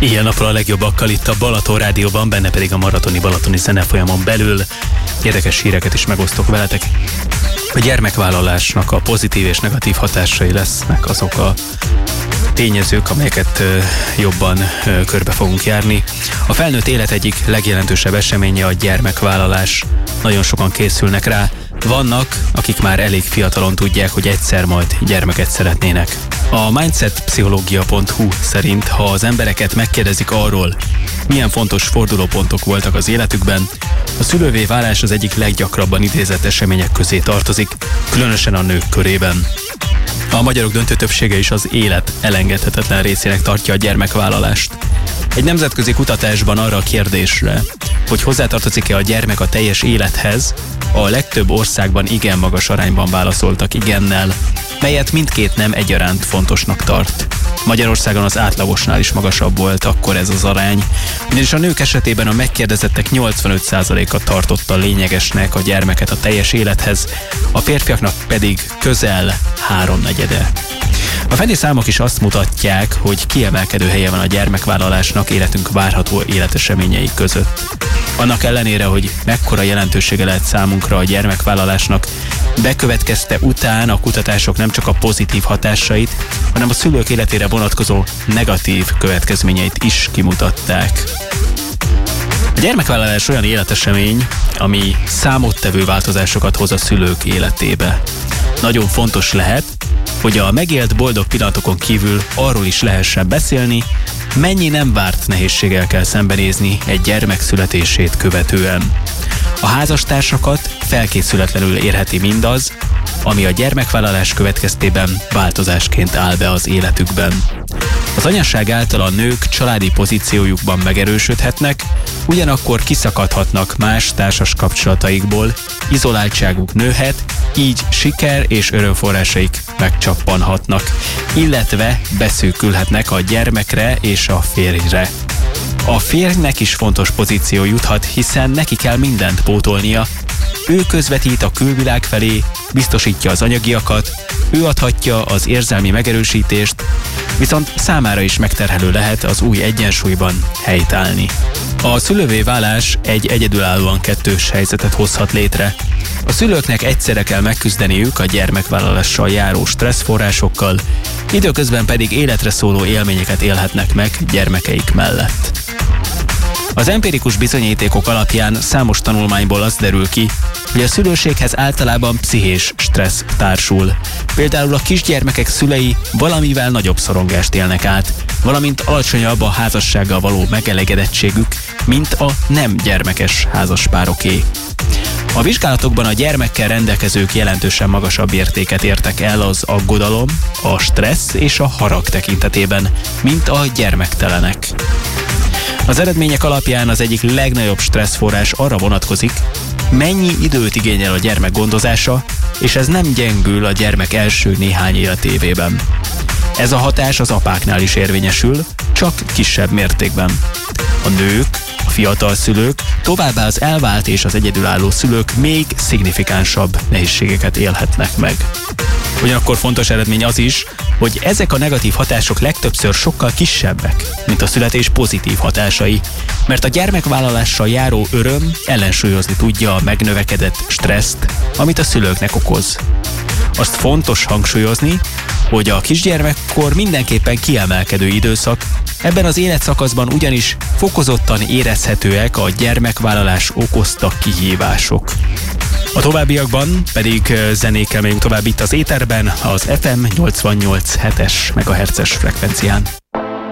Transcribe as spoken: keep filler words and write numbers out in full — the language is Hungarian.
Ilyen napra a legjobbakkal itt a Balaton Rádióban, benne pedig a maratoni balatoni zenefolyamon belül érdekes híreket is megosztok veletek. A gyermekvállalásnak a pozitív és negatív hatásai lesznek azok a tényezők, amelyeket jobban körbe fogunk járni. A felnőtt élet egyik legjelentősebb eseménye a gyermekvállalás. Nagyon sokan készülnek rá. Vannak, akik már elég fiatalon tudják, hogy egyszer majd gyermeket szeretnének. A mindsetpszichológia pont hu szerint, ha az embereket megkérdezik arról, milyen fontos fordulópontok voltak az életükben, a szülővé válás az egyik leggyakrabban idézett események közé tartozik, különösen a nők körében. A magyarok döntő többsége is az élet elengedhetetlen részének tartja a gyermekvállalást. Egy nemzetközi kutatásban arra a kérdésre, hogy hozzátartozik-e a gyermek a teljes élethez, a legtöbb országban igen magas arányban válaszoltak igennel, melyet mindkét nem egyaránt fontosnak tart. Magyarországon az átlagosnál is magasabb volt akkor ez az arány, ugyanis a nők esetében a megkérdezettek nyolcvanöt százaléka tartotta lényegesnek a gyermeket a teljes élethez, a férfiaknak pedig közel háromnegyede. A fenti számok is azt mutatják, hogy kiemelkedő helye van a gyermekvállalásnak életünk várható életeseményei között. Annak ellenére, hogy mekkora jelentősége lehet számunkra a gyermekvállalásnak, bekövetkezte után a kutatások nem csak a pozitív hatásait, hanem a szülők életére vonatkozó negatív következményeit is kimutatták. A gyermekvállalás olyan életesemény, ami számottevő változásokat hoz a szülők életébe. Nagyon fontos lehet, hogy a megélt boldog pillanatokon kívül arról is lehessen beszélni, mennyi nem várt nehézséggel kell szembenézni egy gyermek születését követően. A házastársakat felkészületlenül érheti mindaz, ami a gyermekvállalás következtében változásként áll be az életükben. Az anyaság által a nők családi pozíciójukban megerősödhetnek, ugyanakkor kiszakadhatnak más társas kapcsolataikból, izoláltságuk nőhet, így siker és örömforrásaik megcsappanhatnak, illetve beszűkülhetnek a gyermekre és a férjre. A férjnek is fontos pozíció juthat, hiszen neki kell mindent pótolnia. Ő közvetít a külvilág felé, biztosítja az anyagiakat, ő adhatja az érzelmi megerősítést, viszont számára is megterhelő lehet az új egyensúlyban helytállni. A szülővé válás egy egyedülállóan kettős helyzetet hozhat létre. A szülőknek egyszerre kell megküzdeniük a gyermekvállalással járó stresszforrásokkal, időközben pedig életre szóló élményeket élhetnek meg gyermekeik mellett. Az empirikus bizonyítékok alapján számos tanulmányból az derül ki, hogy a szülőséghez általában pszichés stressz társul. Például a kisgyermekek szülei valamivel nagyobb szorongást élnek át, valamint alacsonyabb a házassággal való megelégedettségük, mint a nem gyermekes házaspároké. A vizsgálatokban a gyermekkel rendelkezők jelentősen magasabb értéket értek el az aggodalom, a stressz és a harag tekintetében, mint a gyermektelenek. Az eredmények alapján az egyik legnagyobb stresszforrás arra vonatkozik, mennyi időt igényel a gyermek gondozása, és ez nem gyengül a gyermek első néhány életévében. Ez a hatás az apáknál is érvényesül, csak kisebb mértékben. A nők, a fiatal szülők, továbbá az elvált és az egyedülálló szülők még szignifikánsabb nehézségeket élhetnek meg. Ugyanakkor fontos eredmény az is, hogy ezek a negatív hatások legtöbbször sokkal kisebbek, mint a születés pozitív hatásai, mert a gyermekvállalással járó öröm ellensúlyozni tudja a megnövekedett stresszt, amit a szülőknek okoz. Azt fontos hangsúlyozni, hogy a kisgyermekkor mindenképpen kiemelkedő időszak, ebben az életszakaszban ugyanis fokozottan érezhetőek a gyermekvállalás okozta kihívások. A továbbiakban pedig zenékkel megyünk tovább itt az éterben, az ef em nyolcvannyolc egész hetes megahertzes frekvencián.